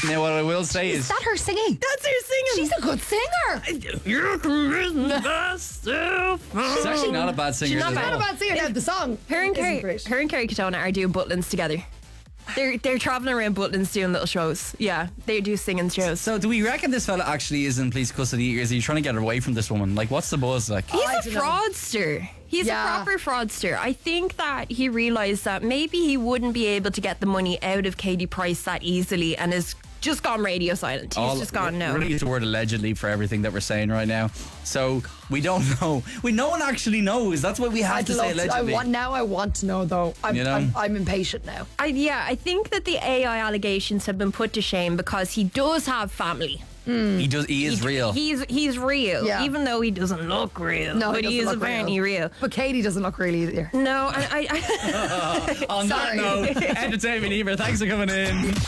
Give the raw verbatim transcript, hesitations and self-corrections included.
Now, what I will say Is is, that her singing? That's her singing. She's a good singer. You can reason the best self. she's actually not a bad singer. She's not as bad well. about singing. Now, the song. Her and isn't Carrie, great. her and Carrie Katona are doing Butlins together. They're they're traveling around Butlins doing little shows. Yeah, they do singing shows. So, do we reckon this fella actually is in police custody, or is he trying to get away from this woman? Like, what's the buzz? Like, He's I a don't know. fraudster. He's Yeah. a proper fraudster. I think that he realised that maybe he wouldn't be able to get the money out of Katie Price that easily, and has just gone radio silent. He's all- just gone we're no. going to use the word allegedly for everything that we're saying right now. So, we don't know. We no one actually knows. That's what we have I'd to say love to. I allegedly. want now. I want to know though. I'm, You know? I'm, I'm impatient now. I, yeah, I think that the A I allegations have been put to shame because he does have family. he does. He is real. He's he's real, Yeah. even though he doesn't look real. No, but he he is doesn't look apparently real. But Katie doesn't look really either. No, I, I, I On Sorry. that note, entertainment, Eva. Thanks for coming in.